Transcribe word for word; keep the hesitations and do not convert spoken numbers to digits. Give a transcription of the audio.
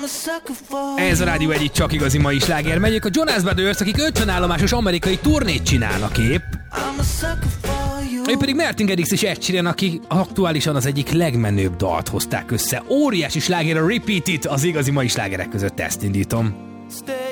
Ez a Rádió egyik csak igazi mai sláger. Megyek a Jonas Brothers, akik ötvenállomásos amerikai turnét csinálnak épp. Ő pedig Martin Garrix és Ed Sheeran, akik aktuálisan az egyik legmenőbb dalt hozták össze. Óriási sláger a Repeat It, az igazi mai slágerek között ezt indítom.